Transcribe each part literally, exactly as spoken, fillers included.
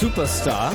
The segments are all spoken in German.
Superstar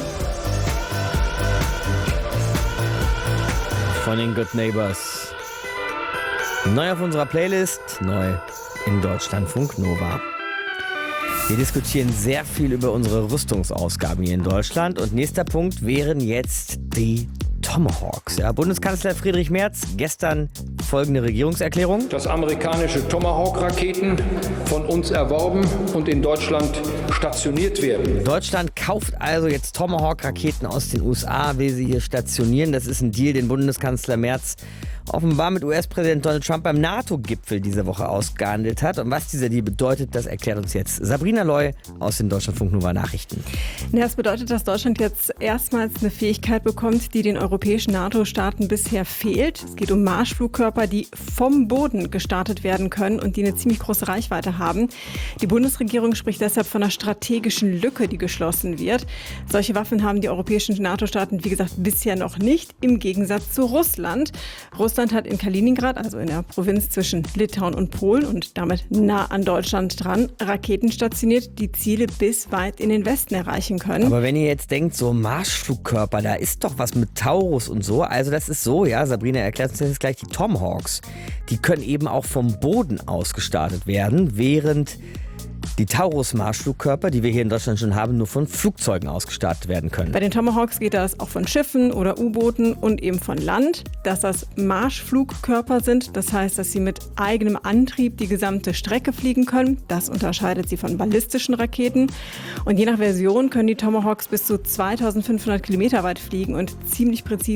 von den Good Neighbors. Neu auf unserer Playlist, neu in Deutschlandfunk Nova. Wir diskutieren sehr viel über unsere Rüstungsausgaben hier in Deutschland und nächster Punkt wären jetzt die Tomahawks. Ja, Bundeskanzler Friedrich Merz, gestern folgende Regierungserklärung. Dass amerikanische Tomahawk-Raketen von uns erworben und in Deutschland stationiert werden. Deutschland kauft also jetzt Tomahawk-Raketen aus den U S A, will sie hier stationieren. Das ist ein Deal, den Bundeskanzler Merz offenbar mit U S-Präsident Donald Trump beim NATO-Gipfel diese Woche ausgehandelt hat. Und was dieser Deal bedeutet, das erklärt uns jetzt Sabrina Loy aus den Deutschlandfunk Nova Nachrichten. Ja, das bedeutet, dass Deutschland jetzt erstmals eine Fähigkeit bekommt, die den europäischen NATO-Staaten bisher fehlt. Es geht um Marschflugkörper, die vom Boden gestartet werden können und die eine ziemlich große Reichweite haben. Die Bundesregierung spricht deshalb von einer strategischen Lücke, die geschlossen wird. Solche Waffen haben die europäischen NATO-Staaten, wie gesagt, bisher noch nicht, im Gegensatz zu Russland. Russland hat in Kaliningrad, also in der Provinz zwischen Litauen und Polen und damit nah an Deutschland dran, Raketen stationiert, die Ziele bis weit in den Westen erreichen können. Aber wenn ihr jetzt denkt, so Marschflugkörper, da ist doch was mit Taurus und so. Also das ist so, ja, Sabrina erklärt uns jetzt gleich, die Tomahawks, die können eben auch vom Boden aus gestartet werden, während die Taurus-Marschflugkörper, die wir hier in Deutschland schon haben, nur von Flugzeugen ausgestartet werden können. Bei den Tomahawks geht das auch von Schiffen oder U-Booten und eben von Land. Dass das Marschflugkörper sind, das heißt, dass sie mit eigenem Antrieb die gesamte Strecke fliegen können. Das unterscheidet sie von ballistischen Raketen. Und je nach Version können die Tomahawks bis zu zweitausendfünfhundert Kilometer weit fliegen und ziemlich präzise